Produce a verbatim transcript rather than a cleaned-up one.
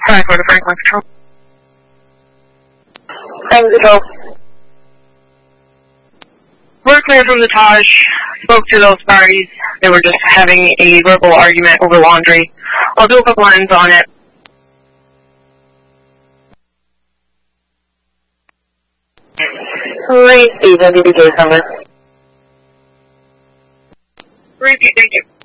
Five four to Franklin Control. Franklin Control. We're clear from the Taj. Spoke to those parties. They were just having a verbal argument over laundry. I'll do a couple lines on it. Repeat, W B K number. Repeat, thank you.